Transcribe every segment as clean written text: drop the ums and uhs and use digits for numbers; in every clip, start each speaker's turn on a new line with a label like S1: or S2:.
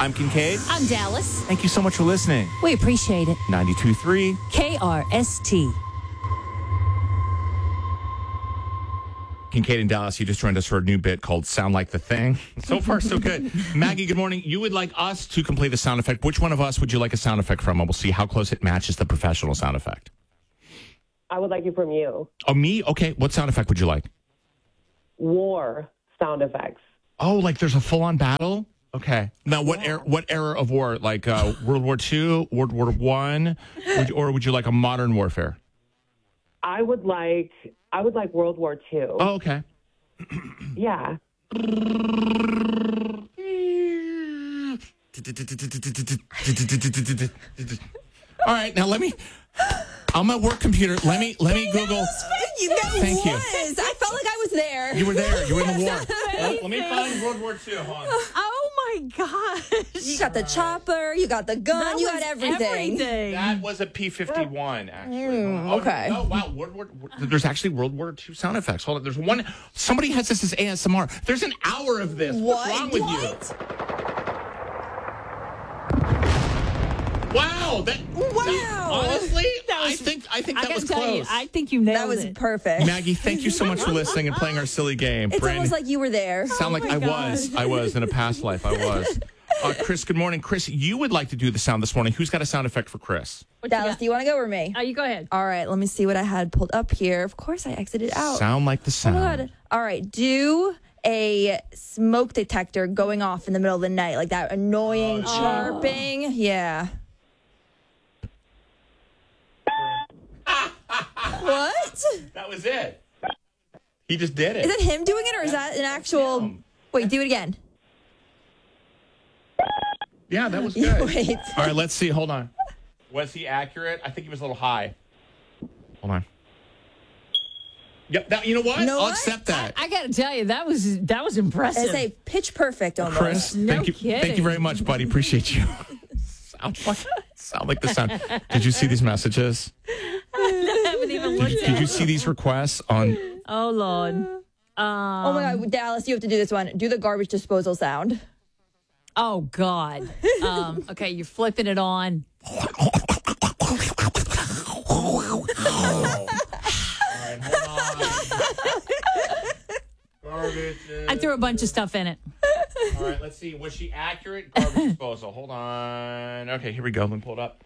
S1: I'm Kincaid.
S2: I'm Dallas.
S1: Thank you so much for listening.
S2: We appreciate it.
S1: 92.3
S2: KRST.
S1: Kincaid and Dallas, you just joined us for a new bit called Sound Like the Thing. So far, so good. Maggie, good morning. You would like us to complete the sound effect. Which one of us would you like a sound effect from? And we'll see how close it matches the professional sound effect.
S3: I would like it from you.
S1: Oh, me? Okay. What sound effect would you like?
S3: War sound effects.
S1: Oh, like there's a full-on battle? Okay. Now, what era of war? Like World War II, World War I? Or would you like a modern warfare?
S3: I would like World War II.
S1: Oh, okay.
S3: Yeah.
S1: All right, now let me. On my work computer, let me Google.
S4: Thank you. I felt like I was there.
S1: You were there. You were in the war. Let me find World War II. Hold on.
S2: Oh my gosh.
S4: You got the chopper, you got the gun, you got everything.
S1: That was a P-51, actually.
S4: Okay.
S1: Oh, wow. There's actually World War II sound effects. Hold on. There's one. Somebody has this as ASMR. There's an hour of this. What's wrong with you? Wow. Honestly, I think that was close.
S2: I think you nailed it.
S4: That was perfect.
S1: Maggie, thank you so much for listening and playing our silly game.
S4: It's almost like you were there.
S1: Sound like I was in a past life. I was. Chris, good morning. Chris, you would like to do the sound this morning. Who's got a sound effect for Chris?
S4: Dallas, do you want to go or me?
S2: You go ahead.
S4: All right, let me see what I had pulled up here. Of course, I exited out.
S1: Sound like the sound.
S4: Oh, my God. All right, do a smoke detector going off in the middle of the night, like that annoying chirping. Yeah. What?
S1: That was it. He just did it.
S4: Is it him doing it, or is that an actual... Wait, do it again.
S1: Yeah, that was good.
S4: Wait.
S1: All right, let's see. Hold on. Was he accurate? I think he was a little high. Hold on. Yep. You know what? I'll accept that.
S2: I got to tell you, that was impressive.
S4: It's a pitch perfect almost.
S1: Chris, thank you very much, buddy. Appreciate you. Sound like the sound. Did you see these messages?
S2: I haven't even looked at
S1: Did you see these requests on?
S2: Oh, Lord.
S4: Oh, my God. Dallas, you have to do this one. Do the garbage disposal sound.
S2: Oh, God. Okay, you're flipping it on.
S1: All right, hold on. Garbage.
S2: I threw a bunch of stuff in it.
S1: All right, let's see. Was she accurate? Garbage disposal. Hold on. Okay, here we go. Let me pull it up.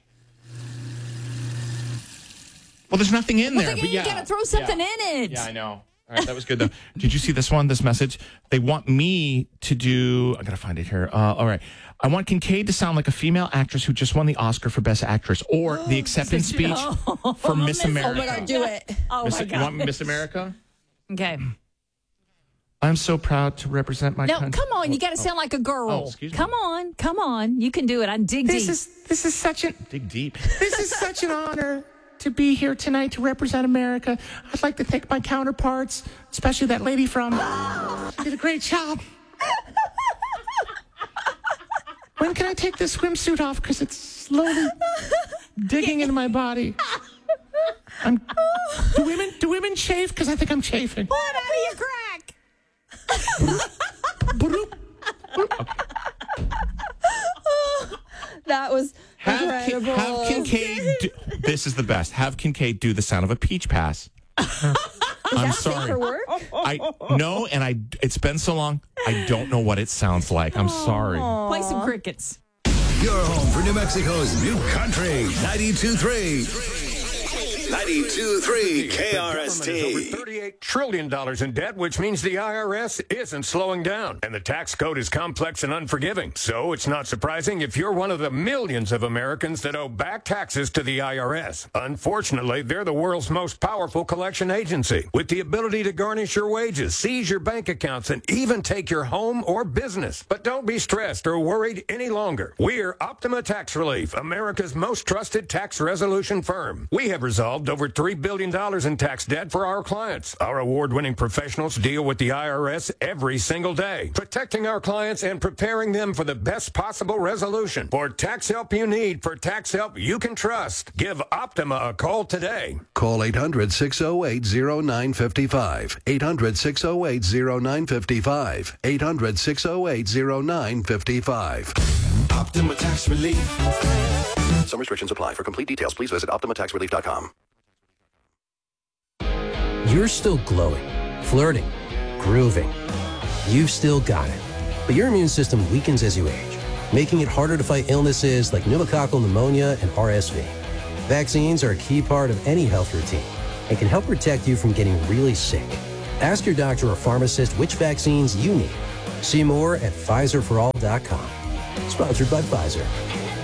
S1: Well, there's nothing in there. But
S2: you got to throw something in it.
S1: Yeah, I know. All right, that was good, though. Did you see this one, this message? They want me to do... I got to find it here. All right. I want Kincaid to sound like a female actress who just won the Oscar for Best Actress or the acceptance speech for Miss America.
S4: Oh, my God, do it.
S2: Oh, my God.
S1: You want Miss America?
S2: Okay.
S1: I'm so proud to represent my country.
S2: No, come on. You got to sound like a girl.
S1: Oh, excuse me.
S2: Come on. You can do it. I'm dig deep.
S1: This is such an... Dig deep. This is such an honor to be here tonight to represent America. I'd like to thank my counterparts, especially that lady from... She did a great job. When can I take this swimsuit off? Because it's slowly digging into my body. Do women shave? Because I think I'm chafing.
S2: Pull it out of your crack.
S4: That was incredible.
S1: Have Kincaid this is the best. Have Kincaid do the sound of a peach pass. I'm sorry.
S4: For work?
S1: It's been so long. I don't know what it sounds like. I'm sorry.
S2: Play some crickets.
S5: Your home for New Mexico's new country. 92.3. 92.3 KRST.
S6: Over $38 trillion in debt, which means the IRS isn't slowing down. And the tax code is complex and unforgiving. So it's not surprising if you're one of the millions of Americans that owe back taxes to the IRS. Unfortunately, they're the world's most powerful collection agency, with the ability to garnish your wages, seize your bank accounts, and even take your home or business. But don't be stressed or worried any longer. We're Optima Tax Relief, America's most trusted tax resolution firm. We have resolved over $3 billion in tax debt for our clients. Our award-winning professionals deal with the IRS every single day, protecting our clients and preparing them for the best possible resolution. For tax help you need, for tax help you can trust, give Optima a call today.
S5: Call 800-608-0955. 800-608-0955. 800-608-0955.
S7: Optima Tax Relief.
S8: Some restrictions apply. For complete details, please visit OptimaTaxRelief.com.
S9: You're still glowing, flirting, grooving. You've still got it. But your immune system weakens as you age, making it harder to fight illnesses like pneumococcal pneumonia and RSV. Vaccines are a key part of any health routine and can help protect you from getting really sick. Ask your doctor or pharmacist which vaccines you need. See more at PfizerForAll.com. Sponsored by Pfizer.